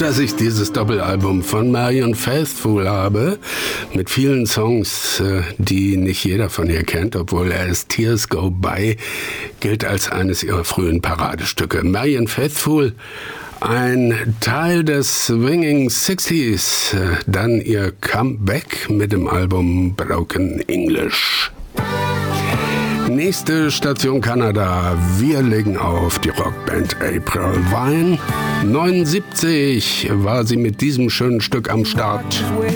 dass ich dieses Doppelalbum von Marianne Faithfull habe, mit vielen Songs, die nicht jeder von ihr kennt, obwohl As Tears Go By gilt als eines ihrer frühen Paradestücke. Marianne Faithfull, ein Teil des Swinging 60s, dann ihr Comeback mit dem Album Broken English. Nächste Station Kanada. Wir legen auf die Rockband April Wine. 79 war sie mit diesem schönen Stück am Start.